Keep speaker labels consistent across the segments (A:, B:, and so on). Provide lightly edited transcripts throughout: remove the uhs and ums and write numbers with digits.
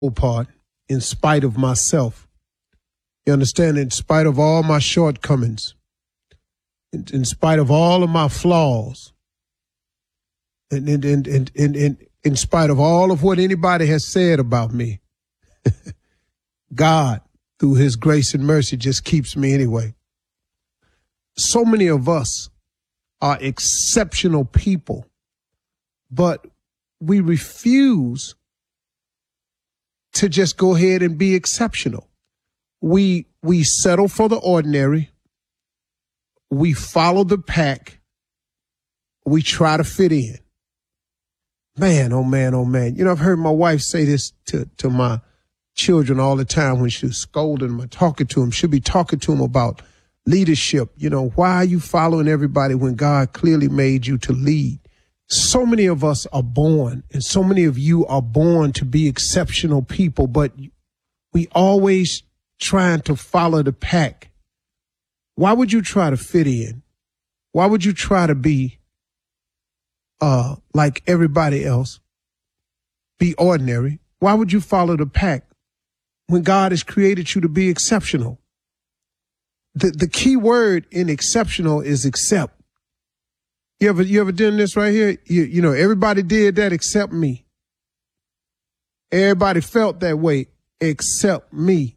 A: part in spite of myself. You understand? In spite of all my shortcomings, in spite of all of my flaws, and in spite of all of what anybody has said about me, God, through his grace and mercy, just keeps me anyway. So many of us are exceptional people, but we refuse to just go ahead and be exceptional. We settle for the ordinary. We follow the pack. We try to fit in. Man, oh man, oh man. You know, I've heard my wife say this to my children all the time when she was scolding them or talking to them. She'll be talking to them about leadership. You know, why are you following everybody when God clearly made you to lead? So many of us are born, and so many of you are born to be exceptional people, but we always trying to follow the pack. Why would you try to fit in? Why would you try to be like everybody else? Be ordinary. Why would you follow the pack when God has created you to be exceptional? The key word in exceptional is accept. You ever done this right here? You know, everybody did that except me. Everybody felt that way except me.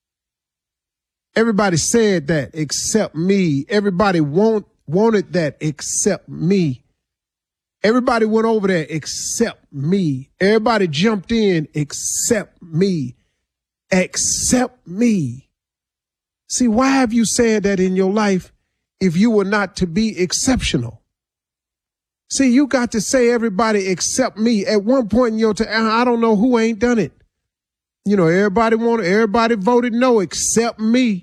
A: Everybody said that except me. Everybody wanted that except me. Everybody went over there except me. Everybody jumped in except me. Except me. See, why have you said that in your life if you were not to be exceptional? See, you got to say everybody except me. At one point in your time, I don't know who ain't done it. You know, everybody voted no except me.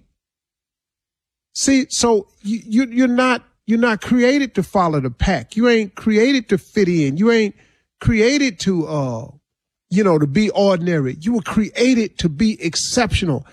A: See, so you're not created to follow the pack. You ain't created to fit in. You ain't created to, to be ordinary. You were created to be exceptional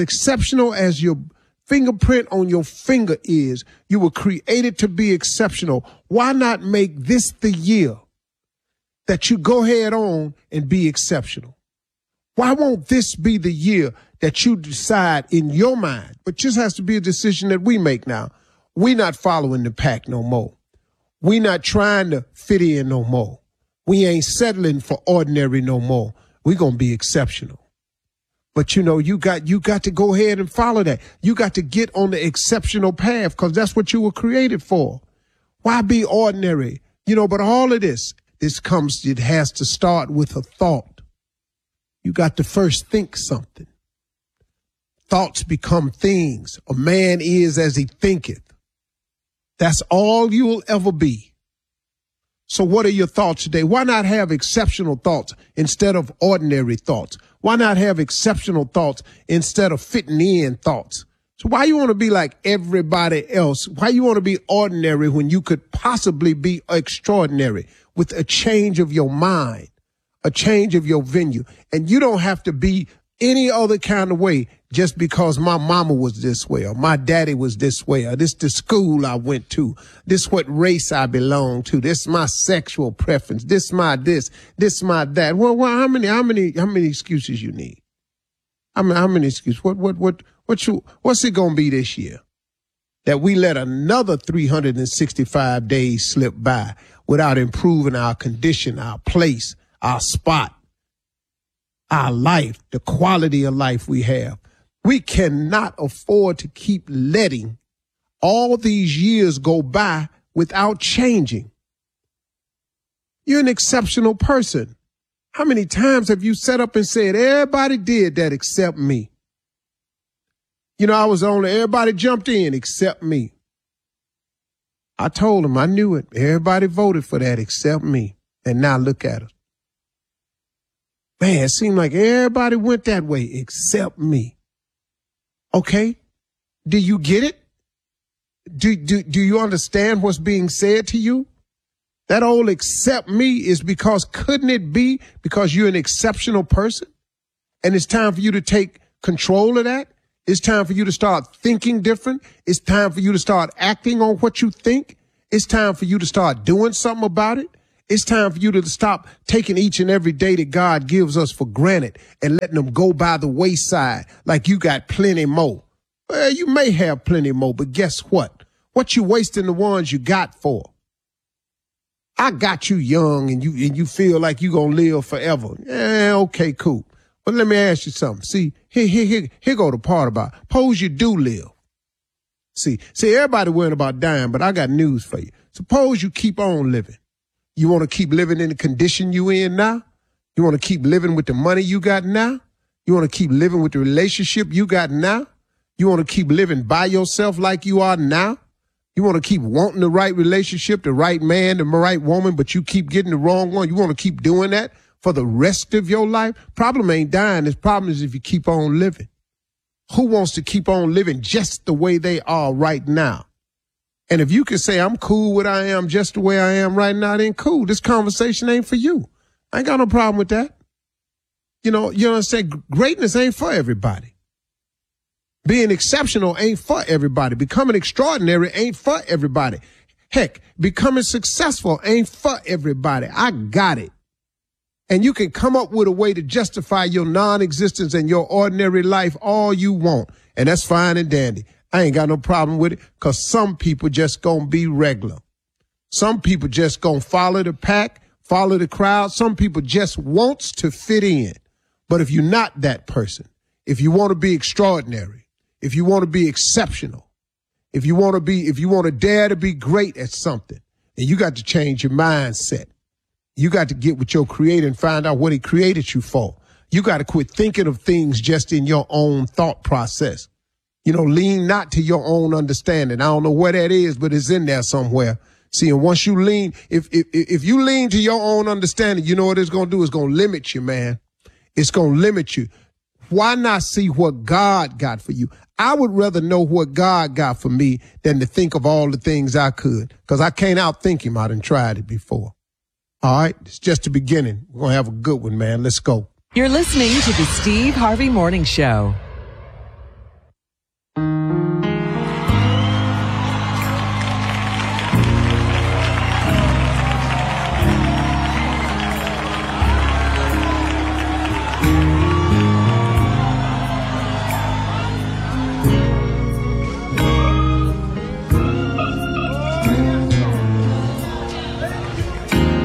A: as your fingerprint on your finger is. You were created to be exceptional. Why not make this the year that you go head on and be exceptional? Why won't this be the year that you decide in your mind? But this has to be a decision that we make now. We're not following the pack no more. We're not trying to fit in no more. We ain't settling for ordinary no more. We're going to be exceptional. But, you know, you got to go ahead and follow that. You got to get on the exceptional path because that's what you were created for. Why be ordinary? You know, but all of this it has to start with a thought. You got to first think something. Thoughts become things. A man is as he thinketh. That's all you will ever be. So what are your thoughts today? Why not have exceptional thoughts instead of ordinary thoughts? Why not have exceptional thoughts instead of fitting in thoughts? So why you want to be like everybody else? Why you want to be ordinary when you could possibly be extraordinary with a change of your mind, a change of your venue? And you don't have to be any other kind of way just because my mama was this way or my daddy was this way or this the school I went to, this what race I belong to, this my sexual preference, this my my that. Well, how many excuses you need? How many excuses? What's it gonna be this year that we let another 365 days slip by without improving our condition, our place, our spot, our life, the quality of life we have? We cannot afford to keep letting all these years go by without changing. You're an exceptional person. How many times have you sat up and said, everybody did that except me? You know, I was everybody jumped in except me. I told them, I knew it. Everybody voted for that except me. And now look at us. Man, it seemed like everybody went that way except me. Okay. Do you get it? Do you understand what's being said to you? That old except me is because couldn't it be because you're an exceptional person? And it's time for you to take control of that. It's time for you to start thinking different. It's time for you to start acting on what you think. It's time for you to start doing something about it. It's time for you to stop taking each and every day that God gives us for granted and letting them go by the wayside like you got plenty more. Well, you may have plenty more, but guess what? What you wasting the ones you got for? I got you young and you feel like you gonna live forever. Yeah, okay, cool. But let me ask you something. See, here go the part about, suppose you do live. See, everybody worrying about dying, but I got news for you. Suppose you keep on living. You want to keep living in the condition you in now? You want to keep living with the money you got now? You want to keep living with the relationship you got now? You want to keep living by yourself like you are now? You want to keep wanting the right relationship, the right man, the right woman, but you keep getting the wrong one. You want to keep doing that for the rest of your life? Problem ain't dying. The problem is if you keep on living. Who wants to keep on living just the way they are right now? And if you can say, I'm cool with I am just the way I am right now, then cool. This conversation ain't for you. I ain't got no problem with that. You know what I'm saying? Greatness ain't for everybody. Being exceptional ain't for everybody. Becoming extraordinary ain't for everybody. Heck, becoming successful ain't for everybody. I got it. And you can come up with a way to justify your non-existence and your ordinary life all you want. And that's fine and dandy. I ain't got no problem with it because some people just gonna be regular. Some people just gonna follow the pack, follow the crowd. Some people just wants to fit in. But if you're not that person, if you want to be extraordinary, if you want to be exceptional, if you want to dare to be great at something, then you got to change your mindset. You got to get with your creator and find out what he created you for. You got to quit thinking of things just in your own thought process. You know, lean not to your own understanding. I don't know where that is, but it's in there somewhere. See, and once you lean, if you lean to your own understanding, you know what it's going to do? It's going to limit you, man. It's going to limit you. Why not see what God got for you? I would rather know what God got for me than to think of all the things I could, because I can't outthink him. I done tried it before. All right, it's just the beginning. We're going to have a good one, man. Let's go.
B: You're listening to the Steve Harvey Morning Show.